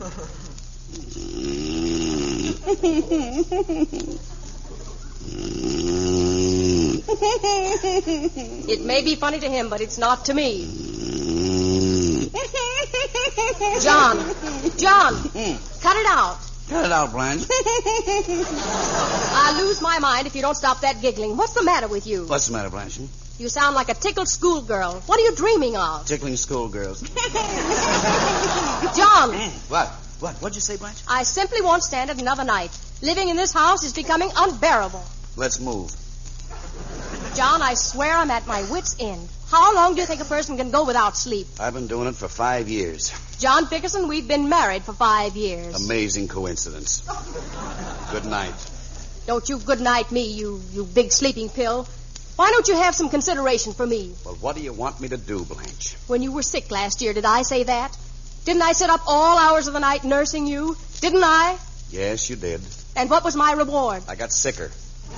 It may be funny to him, but it's not to me. John, cut it out. Cut it out, Blanche. I'll lose my mind if you don't stop that giggling. What's the matter with you? What's the matter, Blanche? You sound like a tickled schoolgirl. What are you dreaming of? Tickling schoolgirls. John. What? What'd you say, Blanche? I simply won't stand it another night. Living in this house is becoming unbearable. Let's move. John, I swear I'm at my wit's end. How long do you think a person can go without sleep? I've been doing it for 5 years. John Bickerson, we've been married for 5 years. Amazing coincidence. Good night. Don't you good night me, you big sleeping pill. Why don't you have some consideration for me? Well, what do you want me to do, Blanche? When you were sick last year, did I say that? Didn't I sit up all hours of the night nursing you? Didn't I? Yes, you did. And what was my reward? I got sicker.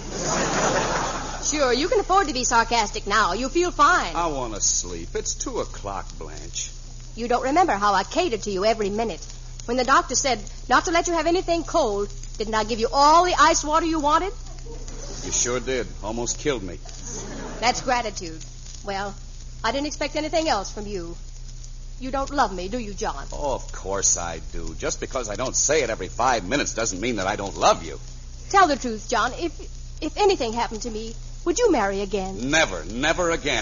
Sure, you can afford to be sarcastic now. You feel fine. I want to sleep. It's 2:00, Blanche. You don't remember how I catered to you every minute. When the doctor said not to let you have anything cold, didn't I give you all the ice water you wanted? You sure did. Almost killed me. That's gratitude. Well, I didn't expect anything else from you. You don't love me, do you, John? Oh, of course I do. Just because I don't say it every 5 minutes doesn't mean that I don't love you. Tell the truth, John. If anything happened to me, would you marry again? Never again.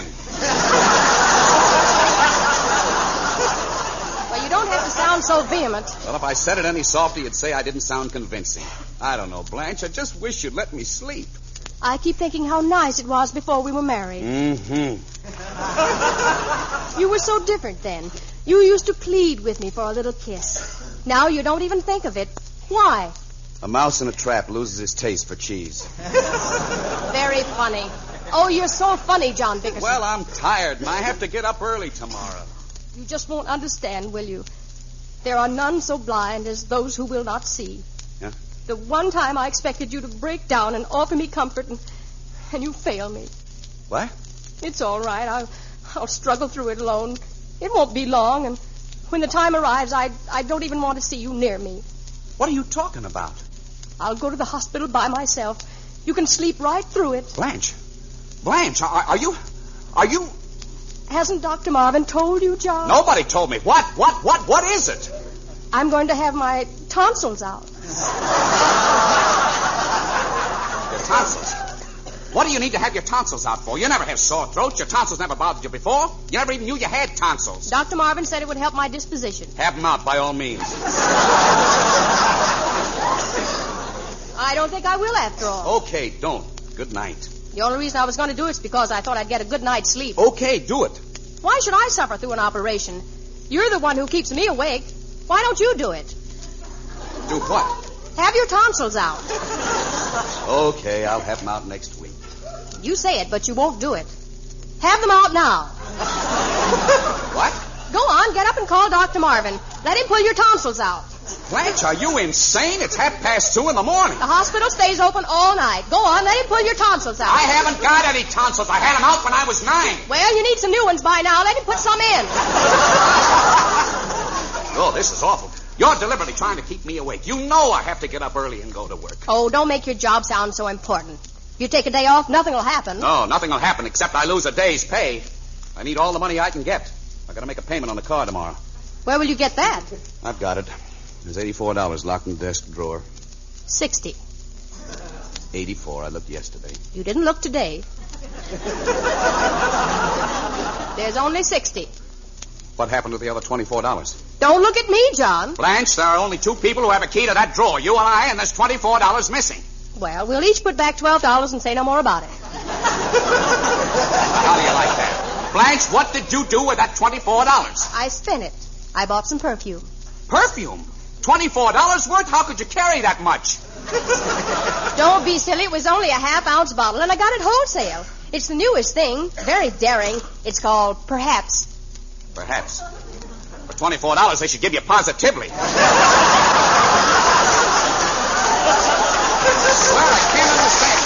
Well, you don't have to sound so vehement. Well, if I said it any softer, you'd say I didn't sound convincing. I don't know, Blanche. I just wish you'd let me sleep. I keep thinking how nice it was before we were married. Mm-hmm. You were so different then. You used to plead with me for a little kiss. Now you don't even think of it. Why? A mouse in a trap loses his taste for cheese. Very funny. Oh, you're so funny, John Bickerson. Well, I'm tired, and I have to get up early tomorrow. You just won't understand, will you? There are none so blind as those who will not see. Yeah? The one time I expected you to break down and offer me comfort, and you fail me. What? It's all right. I'll struggle through it alone. It won't be long, and when the time arrives, I don't even want to see you near me. What are you talking about? I'll go to the hospital by myself. You can sleep right through it. Blanche, are you... Hasn't Dr. Marvin told you, John? Nobody told me. What is it? I'm going to have my tonsils out. Your tonsils? What do you need to have your tonsils out for? You never have sore throats. Your tonsils never bothered you before. You never even knew you had tonsils. Dr. Marvin said it would help my disposition. Have them out, by all means. I don't think I will, after all. Okay, don't. Good night. The only reason I was going to do it is because I thought I'd get a good night's sleep. Okay, do it. Why should I suffer through an operation? You're the one who keeps me awake. Why don't you do it? Do what? Have your tonsils out. Okay, I'll have them out next week. You say it, but you won't do it. Have them out now. What? Go on, get up and call Dr. Marvin. Let him pull your tonsils out. Blanche, are you insane? It's 2:30 in the morning. The hospital stays open all night. Go on, let him pull your tonsils out. I haven't got any tonsils. I had them out when I was 9. Well, you need some new ones by now. Let him put some in. Oh, this is awful. You're deliberately trying to keep me awake. You know I have to get up early and go to work. Oh, don't make your job sound so important. If you take a day off, nothing will happen. No, nothing will happen except I lose a day's pay. I need all the money I can get. I got to make a payment on the car tomorrow. Where will you get that? I've got it. There's $84 locked in the desk drawer. 60. 84. I looked yesterday. You didn't look today. There's only 60. What happened to the other $24? Don't look at me, John. Blanche, there are only 2 people who have a key to that drawer. You and I, and there's $24 missing. Well, we'll each put back $12 and say no more about it. How do you like that? Blanche, what did you do with that $24? I spent it. I bought some perfume. Perfume? $24 worth? How could you carry that much? Don't be silly. It was only a half-ounce bottle, and I got it wholesale. It's the newest thing. Very daring. It's called Perhaps. Perhaps. For $24, they should give you Positively. I swear I can't understand.